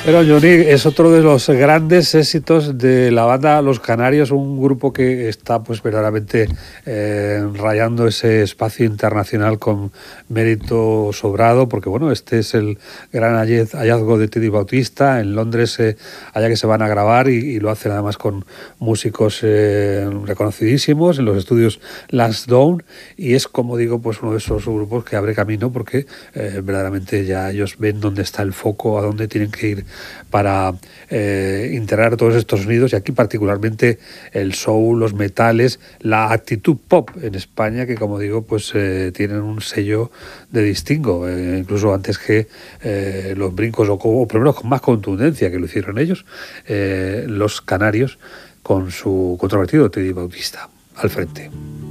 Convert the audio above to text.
Pero Johnny es otro de los grandes éxitos de la banda Los Canarios, un grupo que está pues verdaderamente rayando ese espacio internacional con mérito sobrado, porque bueno, este es el gran hallazgo de Teddy Bautista en Londres, allá que se van a grabar y lo hacen además con músicos reconocidísimos en los estudios Lansdowne, y es, como digo, pues uno de esos grupos que abre camino porque verdaderamente ya ellos ven dónde está el foco, a dónde tienen que ir para integrar todos estos sonidos, y aquí particularmente el soul, los metales, la actitud pop en España, que como digo pues tienen un sello de distingo, incluso antes que los brincos o por lo menos con más contundencia que lo hicieron ellos, Los Canarios, con su controvertido Teddy Bautista al frente.